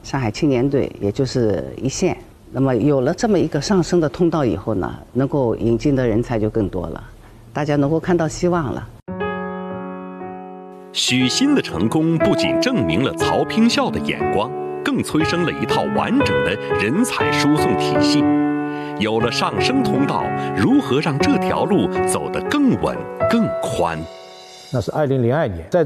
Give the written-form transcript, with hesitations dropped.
上海青年队，也就是一线。那么有了这么一个上升的通道以后呢，能够引进的人才就更多了，大家能够看到希望了。 许昕的成功不仅证明了曹丕校的眼光，更催生了一套完整的人才输送体系。有了上升通道，如何让这条路走得更稳更宽？ 那是2002年，在